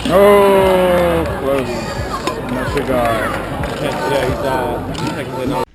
Oh, close. Not the guy. Yeah, he's technically not